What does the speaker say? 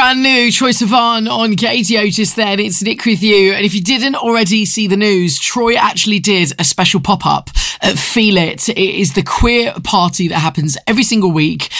Brand new Troye Sivan on Katie Otis then. It's Nick with you. And if you didn't already see the news, Troye actually did a special pop-up at Feel It. It is the queer party that happens every single week